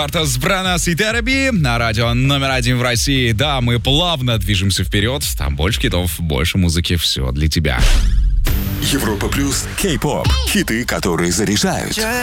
Артас Бранас и Терапи на радио номер 1 в России. Да, мы плавно движемся вперед. Там больше хитов, больше музыки. Все для тебя. Европа плюс, кей-поп. Хиты, которые заряжают.